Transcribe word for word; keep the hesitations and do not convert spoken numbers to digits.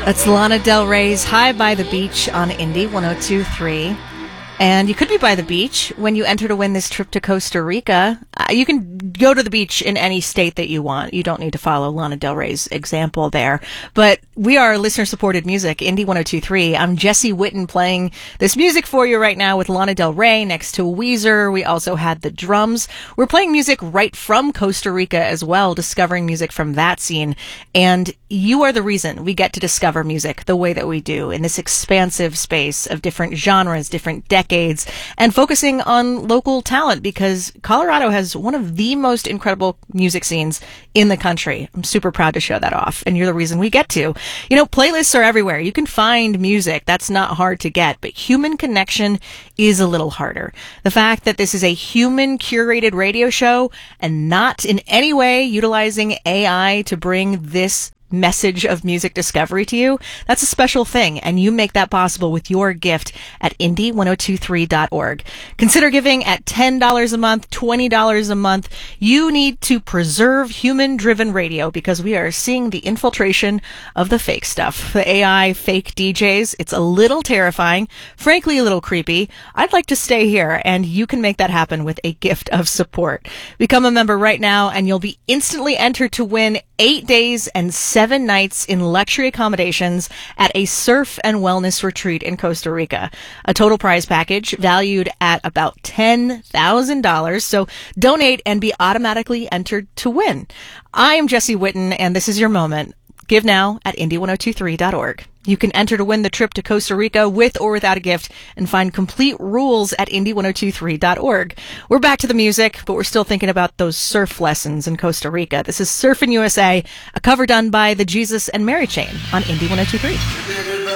That's Lana Del Rey's High by the Beach on Indie one oh two point three. And you could be by the beach when you enter to win this trip to Costa Rica. Uh, you can go to the beach in any state that you want. You don't need to follow Lana Del Rey's example there. But we are listener-supported music, Indie one oh two point three. I'm Jesse Witten playing this music for you right now with Lana Del Rey next to Weezer. We also had the drums. We're playing music right from Costa Rica as well, discovering music from that scene. And you are the reason we get to discover music the way that we do in this expansive space of different genres, different decades, and focusing on local talent because Colorado has one of the most incredible music scenes in the country. I'm super proud to show that off, and you're the reason we get to. You know, playlists are everywhere. You can find music. That's not hard to get, but human connection is a little harder. The fact that this is a human curated radio show and not in any way utilizing A I to bring this message of music discovery to you, that's a special thing, and you make that possible with your gift at indie one oh two three dot org. Consider giving at ten dollars a month, twenty dollars a month. You need to preserve human-driven radio because we are seeing the infiltration of the fake stuff. The A I fake D Js, it's a little terrifying, frankly a little creepy. I'd like to stay here, and you can make that happen with a gift of support. Become a member right now, and you'll be instantly entered to win eight days and seven Seven nights in luxury accommodations at a surf and wellness retreat in Costa Rica. A total prize package valued at about ten thousand dollars. So donate and be automatically entered to win. I am Jesse Witten, and this is your moment. Give now at indie one oh two three dot org. You can enter to win the trip to Costa Rica with or without a gift and find complete rules at indie one oh two three dot org. We're back to the music, but we're still thinking about those surf lessons in Costa Rica. This is Surfin' U S A, a cover done by the Jesus and Mary Chain on Indie one oh two three.